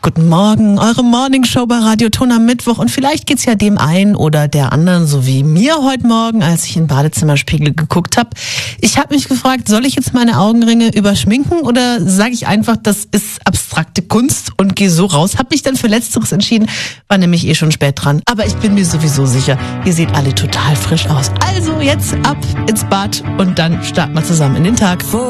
Guten Morgen, eure Morningshow bei Radio Ton am Mittwoch und vielleicht geht's ja dem einen oder der anderen, so wie mir heute Morgen, als ich in den Badezimmerspiegel geguckt habe. Ich habe mich gefragt, soll ich jetzt meine Augenringe überschminken oder sage ich einfach, das ist abstrakte Kunst und gehe so raus? Habe mich dann für Letzteres entschieden, war nämlich schon spät dran. Aber ich bin mir sowieso sicher, ihr seht alle total frisch aus. Also jetzt ab ins Bad und dann starten wir zusammen in den Tag.